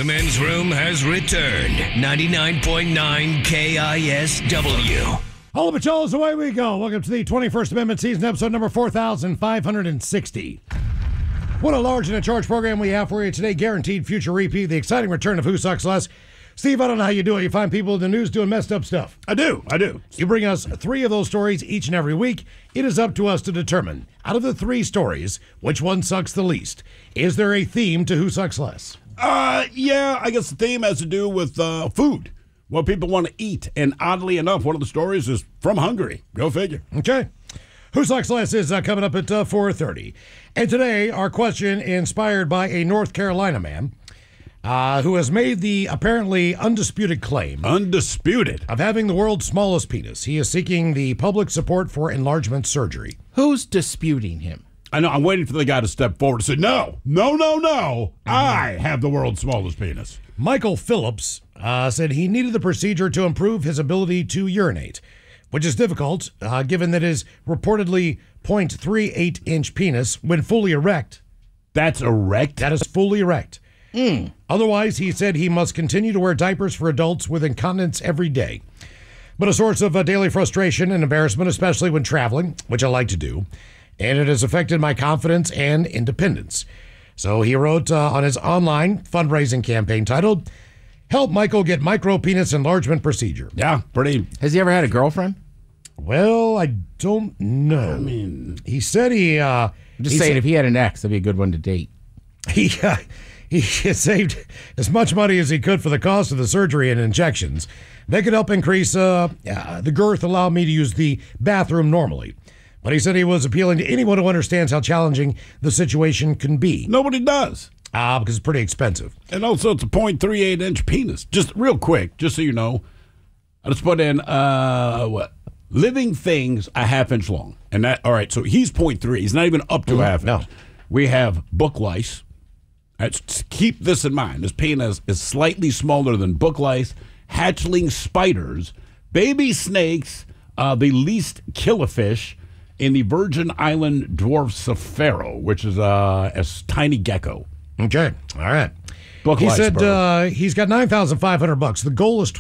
The men's room has returned. 99.9 KISW. All of it, y'all, is away we go. Welcome to the 21st Amendment season, episode number 4,560. What a large and a charge program we have for you today. Guaranteed future repeat. The exciting return of Who Sucks Less. Steve, I don't know how you do it. You find people in the news doing messed up stuff. I do. You bring us 3 of those stories each and every week. It is up to us to determine, out of the 3 stories, which one sucks the least. Is there a theme to Who Sucks Less? Yeah, I guess the theme has to do with food. What people want to eat. And oddly enough, one of the stories is from Hungary. Go figure. Okay. Who Sucks Less is coming up at 4:30. And today, our question inspired by a North Carolina man who has made the apparently undisputed claim. Undisputed. Of having the world's smallest penis. He is seeking the public support for enlargement surgery. Who's disputing him? I know. I'm waiting for the guy to step forward and say, no. I have the world's smallest penis. Michael Phillips said he needed the procedure to improve his ability to urinate, which is difficult given that his reportedly 0.38-inch penis, when fully erect. That's erect? That is fully erect. Otherwise, he said he must continue to wear diapers for adults with incontinence every day. But a source of daily frustration and embarrassment, especially when traveling, which I like to do, and it has affected my confidence and independence. So he wrote on his online fundraising campaign titled, Help Michael Get Micro Penis Enlargement Procedure. Yeah, pretty. Has he ever had a girlfriend? Well, I don't know. I mean, he said he... I'm just saying, if he had an ex, that'd be a good one to date. He saved as much money as he could for the cost of the surgery and injections. They could help increase the girth, allow me to use the bathroom normally. But he said he was appealing to anyone who understands how challenging the situation can be. Nobody does. Because it's pretty expensive. And also, it's a 0.38-inch penis. Just real quick, just so you know, I just put in, living things a half-inch long. And that, all right, so he's 0.3. He's not even up to a half-inch. No. We have book lice. Keep this in mind. This penis is slightly smaller than book lice, hatchling spiders, baby snakes, the least killifish in the Virgin Island dwarf saffaro, which is a tiny gecko. Okay, all right. He said he's got $9,500. The goal is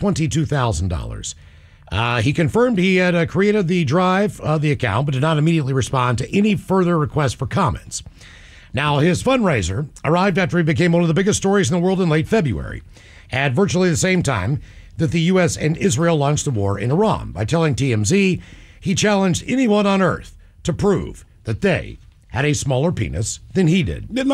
$22,000. He confirmed he had created the drive of the account, but did not immediately respond to any further requests for comments. Now, his fundraiser arrived after he became one of the biggest stories in the world in late February, at virtually the same time that the U.S. and Israel launched the war in Iran. By telling TMZ, he challenged anyone on Earth to prove that they had a smaller penis than he did.